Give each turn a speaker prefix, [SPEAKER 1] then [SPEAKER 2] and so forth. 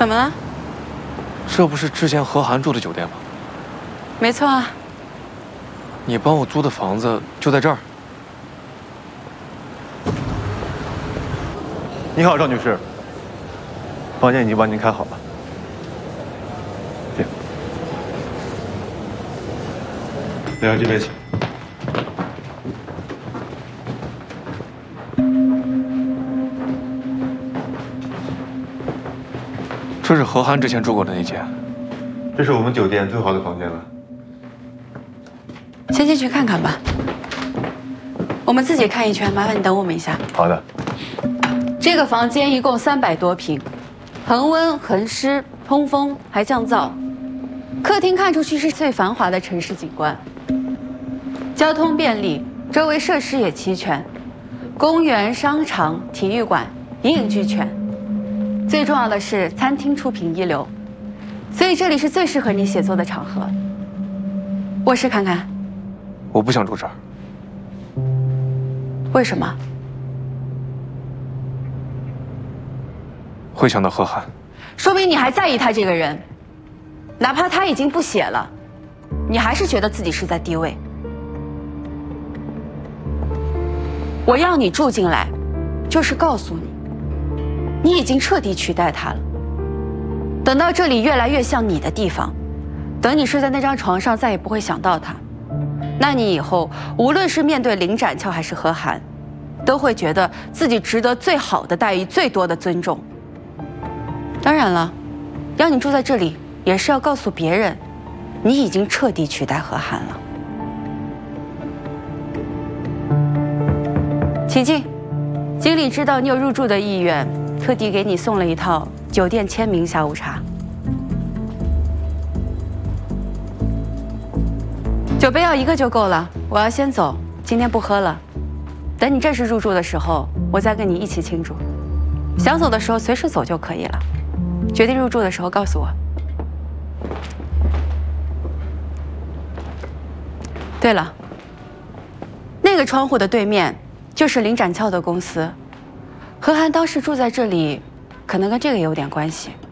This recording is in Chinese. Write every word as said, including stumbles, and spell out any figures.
[SPEAKER 1] 怎么了？
[SPEAKER 2] 这不是之前何涵住的酒店吗？
[SPEAKER 1] 没错啊。
[SPEAKER 2] 你帮我租的房子就在这儿。
[SPEAKER 3] 你好，赵女士。房间已经帮您开好了。请。来，这边请。
[SPEAKER 2] 这是何涵之前住过的那间，
[SPEAKER 3] 这是我们酒店最好的房间了。
[SPEAKER 1] 先进去看看吧。我们自己看一圈，麻烦你等我们一下。
[SPEAKER 3] 好的。
[SPEAKER 1] 这个房间一共三百多平，恒温、恒湿、通风还降噪。客厅看出去是最繁华的城市景观，交通便利，周围设施也齐全，公园、商场、体育馆一应俱全。 最重要的是，餐厅出品一流，所以这里是最适合你写作的场合。卧室看看。
[SPEAKER 2] 我不想住这儿。
[SPEAKER 1] 为什么？
[SPEAKER 2] 会想到何涵，
[SPEAKER 1] 说明你还在意他这个人，哪怕他已经不写了，你还是觉得自己是在低位。我要你住进来，就是告诉你。 你已经彻底取代他了。等到这里越来越像你的地方，等你睡在那张床上，再也不会想到他，那你以后无论是面对林展翘还是何涵，都会觉得自己值得最好的待遇、最多的尊重。当然了，让你住在这里，也是要告诉别人，你已经彻底取代何涵了。请进，经理知道你有入住的意愿。 特地给你送了一套酒店签名下午茶，酒杯要一个就够了。我要先走，今天不喝了。等你正式入住的时候，我再跟你一起庆祝。想走的时候随时走就可以了。决定入住的时候告诉我。对了，那个窗户的对面就是林展翘的公司。 何涵当时住在这里，可能跟这个有点关系。